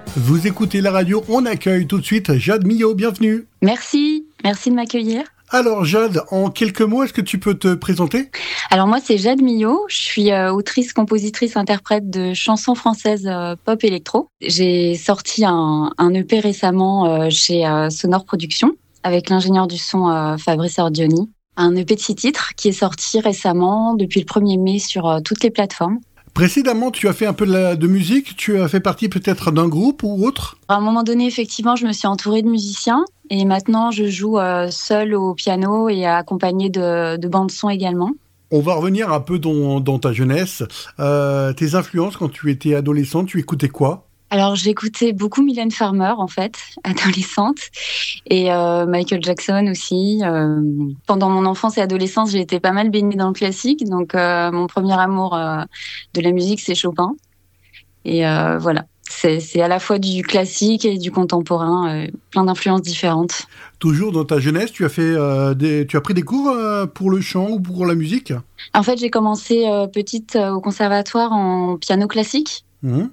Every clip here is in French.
Vous écoutez la radio, on accueille tout de suite Jade Millot, bienvenue. Merci de m'accueillir. Alors Jade, en quelques mots, est-ce que tu peux te présenter ? Alors moi c'est Jade Millot, je suis autrice, compositrice, interprète de chansons françaises pop électro. J'ai sorti un EP récemment chez Sonore Productions avec l'ingénieur du son Fabrice Ordioni. Un EP de 6 titres qui est sorti récemment depuis le 1er mai sur toutes les plateformes. Précédemment, tu as fait un peu de musique, tu as fait partie peut-être d'un groupe ou autre ? À un moment donné, effectivement, je me suis entourée de musiciens et maintenant je joue seule au piano et accompagnée de bandes-son également. On va revenir un peu dans ta jeunesse. Tes influences quand tu étais adolescente, tu écoutais quoi ? Alors j'écoutais beaucoup Mylène Farmer en fait, adolescente, et Michael Jackson aussi. Pendant mon enfance et adolescence, j'ai été pas mal baignée dans le classique, donc mon premier amour de la musique c'est Chopin. Et voilà, c'est à la fois du classique et du contemporain, plein d'influences différentes. Toujours dans ta jeunesse, tu as pris des cours pour le chant ou pour la musique ? En fait, j'ai commencé petite au conservatoire en piano classique.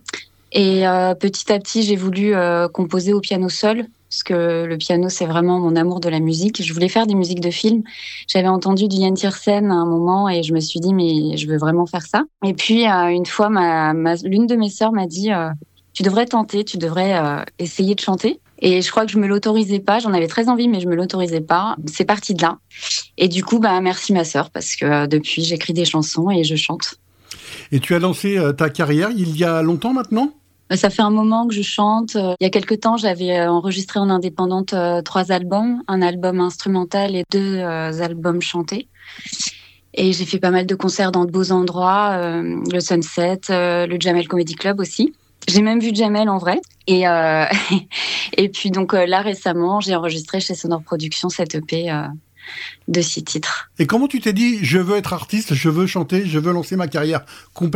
Et petit à petit, j'ai voulu composer au piano seul, parce que le piano, c'est vraiment mon amour de la musique. Je voulais faire des musiques de films. J'avais entendu du Yann Tiersen à un moment et je me suis dit, mais je veux vraiment faire ça. Et puis, une fois, l'une de mes sœurs m'a dit, tu devrais tenter, tu devrais essayer de chanter. Et je crois que je me l'autorisais pas. J'en avais très envie, mais je me l'autorisais pas. C'est parti de là. Et du coup, merci ma sœur, parce que depuis, j'écris des chansons et je chante. Et tu as lancé ta carrière il y a longtemps maintenant ? Ça fait un moment que je chante. Il y a quelque temps, j'avais enregistré en indépendante 3 albums, un album instrumental et 2 albums chantés. Et j'ai fait pas mal de concerts dans de beaux endroits, le Sunset, le Jamel Comedy Club aussi. J'ai même vu Jamel en vrai. Et et puis donc là récemment, j'ai enregistré chez Sonore Productions cette EP de 6 titres. Et comment tu t'es dit, je veux être artiste, je veux chanter, je veux lancer ma carrière complètement ?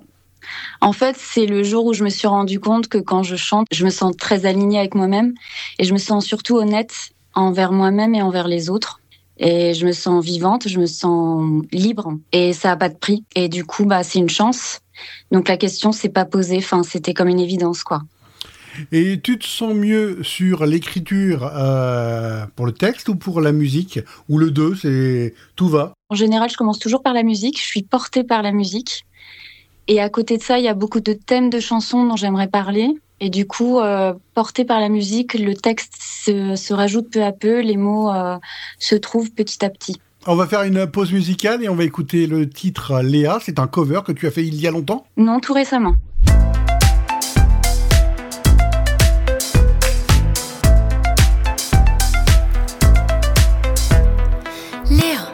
En fait, c'est le jour où je me suis rendu compte que quand je chante, je me sens très alignée avec moi-même et je me sens surtout honnête envers moi-même et envers les autres. Et je me sens vivante, je me sens libre et ça a pas de prix. Et du coup, c'est une chance. Donc la question s'est pas posée, c'était comme une évidence, quoi. Et tu te sens mieux sur l'écriture pour le texte ou pour la musique ? Ou le deux, tout va ? En général, je commence toujours par la musique, je suis portée par la musique. Et à côté de ça, il y a beaucoup de thèmes de chansons dont j'aimerais parler. Et du coup, porté par la musique, le texte se rajoute peu à peu, les mots se trouvent petit à petit. On va faire une pause musicale et on va écouter le titre Léa. C'est un cover que tu as fait il y a longtemps ? Non, tout récemment.